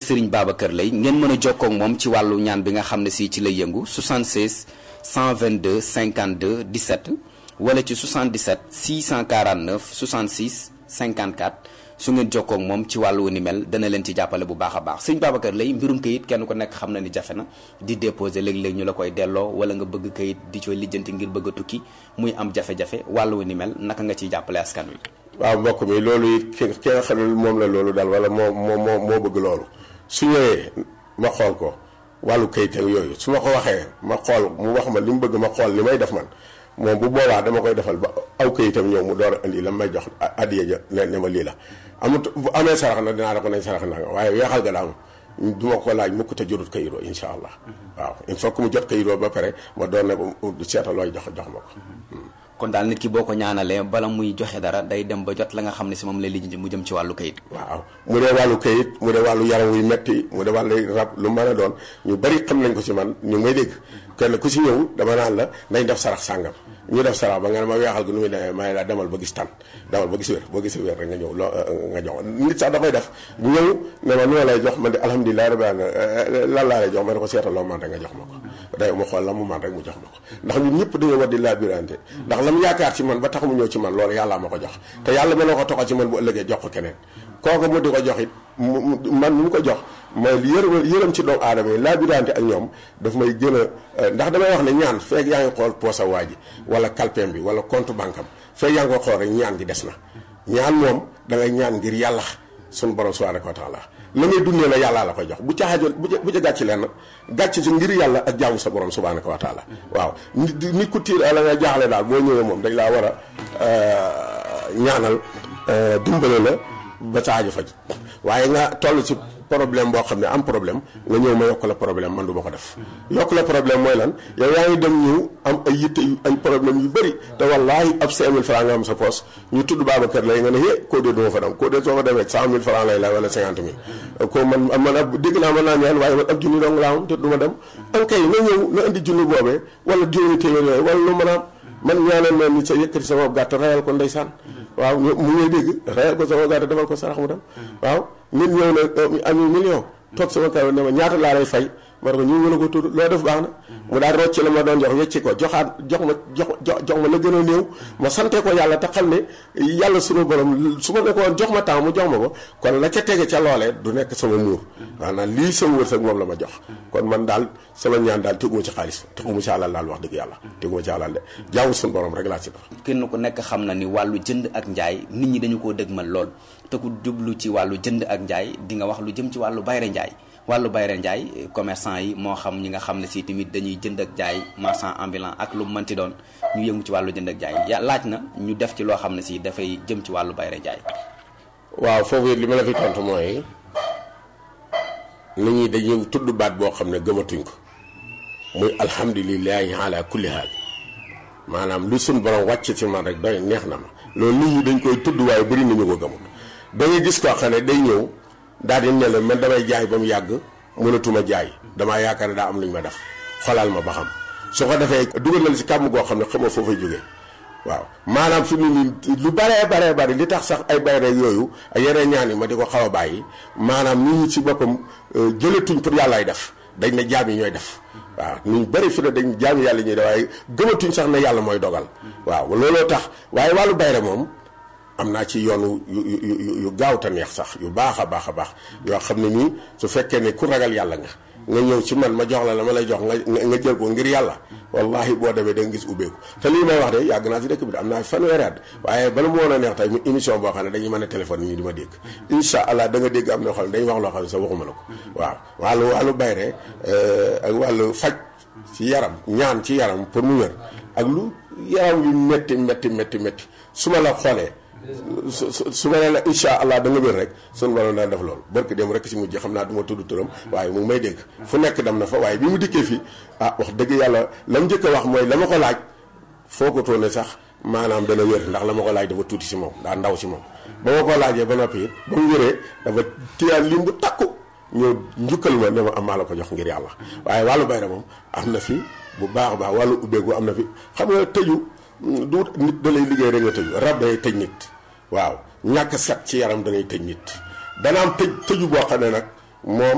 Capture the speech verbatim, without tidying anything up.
Serigne Babacar Lay ngeen mën a jokkoo ak moom ci wàllu ñaan bi nga xam ne si ci lay yëngu soixante-seize cent vingt-deux cinquante-deux dix-sept wala ci soixante-dix-sept six cent quarante-neuf soixante-six cinquante-quatre su ngeen jokkoo ak moom ci wàllu wu ni mel dana leen ci jàppale bu baax a baax Serigne Babacar Lay mbirum kayit kenn ko nekk xam na ni jafe na di déposer léeg-léeg ñu la koy delloo wala nga bëgg kayit di cooy lijjanti ngir bëgg a tukki muy am jafe-jafe wàllu wu ni mel naka nga ciy jàppale askan wi. waaw mbokk mi loolu it ki ki nga xam ne moom la loolu daal wala moo moo moo moo bëgg loolu su ñëwee ma xool ko wàllu kayit ak yooyu su ma ko waxee ma xool mu wax ma li mu bëgg ma xool li may def man moom bu boobaa dama koy defal ba aw kayitam ñëw mu door a indi la may jox addiya ja ne ne ma lii la amut bu amee sarax na dinaa la ko nañ sarax na waaye weexal ga daam du ma ko laaj mukk te jotut kayiroo insha allah waaw il faut que mu jot kayiroo ba pare ma doon ne ko seeta looy jox jox ma ko. kon daal nit ki boo ko ñaanalee bala muy joxe dara day dem ba jot la nga xam ne si moom lay lijjanti mu jëm ci wàllu kayit. waaw mu dee wàllu kayit mu dee wàllu yaram wuy metti mu dee wàllu rab lu mën a doon ñu bari xam nañ ko ci man ñu may dégg kenn ku si ñëw dama naan la nañ def sarax sàngam ñu def sarax ba nga ne ma weexal gi nu muy demee may la demal ba gis tan demal ba gis wér boo gisee wér rek nga ñëw loo nga jox nit sax dafay def ñëw ne ma noo lay jox man de alhamdulilah rabbil alamin lan laa lay jox ma ne ko seetal loo man rek nga jox ma ko day ma xool la mu man rek mu jox ma ko ndax ñun ñëpp dañoo war di labirante ndax la mu yaakaar ci man ba tax mu ñëw ci man loolu yàllaa ma ko jox te yàlla mën na ko toxal ci man bu ëllëgee jox ko keneen kooku mu di ko jox it man mu ko jox mooy yërëm yërëm ci doomu aadama yi labirante ak ñoom daf may gën a ndax damay wax ne ñaan feeg yaa ngi xool poosa waa ji wala kalpeem bi wala compte banque am feeg yaa ngi ko xool rek ñaan gi des na ñaan moom da ngay ñaan ngir yàlla suñu borom subhanahu wa taala la ngay dundee la yàllaa la koy jox bu ca xaajal bu ca bu ca gàcc leen gàcc si ngir yàlla ak jaamu sa borom subhanahu wa taala waaw nit nit ku tiir la nga jaaxle daal boo ñëwee moom dañ laa war a ñaanal dimbale la ba sa aajo faj waaye nga toll ci problème boo xam ne am problème nga ñëw ma yokk la problème man du ma ko def yokk la problème mooy lan yow yaa ngi dem ñëw am ay yitte yu ay problème yu bëri te wallaahi ab cinq mille francs nga am sa poos ñu tudd Babacar Lay nga ne hé koo dee du ma fa dem koo dee soo fa demee cent mille francs lay la wala cinquante mille ko man man ab dégg naa mën naa ñaan waaye man ab junni dong laa am te du ma dem an kay na ñëw na indi junni boobee wala juróomi téeméer yooyu wala lu mën a am man ñaanal na ni sa yëkkati sama gàtt rayal ko ndeysaan waaw mu ngay dégg rayal ko sama gàtt defal ko sarax mu dem waaw nit ñëw na ami million toog sama kaw ne ma ñaata laa lay fay ma ne ko ñu ngi la ko tudd loo def baax na mu daal rocc la ma doon jox wecci ko joxaat jox ma jox jox ma la gën a néew ma sante ko yàlla te xam ne yàlla sunu borom su ma ne ko woon jox ma temps mu jox ma ko kon la ca tege ca loolee du nekk sama muur maanaam lii sama wërsëg moom la ma jox kon man daal sama ñaan daal teguma ci xaalis teguma ci alal daal wax dëgg yàlla teguma ci alal de jaamu sunu borom rek laa ci def. kenn ku nekk xam na ni wàllu jënd ak njaay nit ñi dañu koo dëgmal lool te ku jublu ci wàllu jënd ak njaay di nga wax lu jëm ci wàllu bayre njaay wàllu bayre njaay commerçant yi moo xam ñi nga xam ne si tamit dañuy jënd ak jaay marchand ambulant ak lu mënti doon ñu yëngu ci wàllu jënd ak jaay ya laaj na ñu def ci loo xam ne si dafay jëm ci wàllu bayre njaay. waaw foofu li ma la fi tontu mooy nit ñi dañuy tudd baat boo xam ne gëmatuñ ko muy alhamdulilahi ala kulli haal maanaam lu suñ borom wàcc ci man rek doy neex na ma loolu nit ñi dañ koy tudd waaye bëri nañu ko gëmut da ngay gis koo xam ne day ñëw daal di ne la man damay jaay ba mu yàgg mënatuma jaay damaa yaakaar ne daa am lu ñu ma def xolal ma ba xam su ko defee dugal na la si kàmm goo xam ne xamoo foo fay jógee waaw maanaam fi mu nii lu baree baree bari li tax sax ay bayre yooyu ay yeneen ñaan yi ma di ko xaw a bàyyi maanaam nit ñi ci boppam jëlatuñ pour yàllaay def dañ ne jaam yi ñooy def waaw ñu bëri fi ne dañ jaam yàlla ñuy def waaye gëmatuñ sax ne yàlla mooy dogal waaw looloo tax waaye wàllu bayre moom am naa ci yoonu yu yu yu gaaw te neex sax yu baax a baax a baax yoo xam ne nii su fekkee ne ku ragal yàlla nga nga ñëw ci man ma jox la la ma lay jox nga nga jël ko ngir yàlla wallahi boo demee da nga gis ubbeeku te lii may wax de yàgg naa ci dëkk bi de am naa fanweeri at waaye bala mu woon a neex tey mu émission boo xam ne dañuy mën a téléphone ñi di ma dégg incha allah da nga dégg am na xam ne dañuy wax loo xam ne sax waxuma la ko waaw wàllu wàllu bayre ak wàllu faj ci yaram ñaan ci yaram pour mu wér ak lu yaram yu métti métti métti métti su ma la xoolee su su su ma nee la incha allah da nga wér rek sunu borom daan def loolu barki dem rek si mujj xam naa du ma tudd turam waaye mu ngi may dégg fu nekk dem na fa waaye bi mu dikkee fii ah wax dëgg yàlla la mu njëkk a wax mooy la ma ko laaj foo ko toone sax maanaam dana wér ndax la ma ko laaj dafa tuuti si moom daa ndaw si moom ba ma ko laajee ba noppi it ba mu wéree dafa tiyaan lim bu takku ñëw njukkal ma ne ma am maa la ko jox ngir yàlla waaye wàllu bayra moom am na fi bu baax a baax wàllu ubbeeku am na fi xam nga tëju du nit da lay liggéey rek nga tëju rab day tëj nit waaw ñàkk set ci yaram danay tëj nit dana am tëj tëju boo xam ne nag moom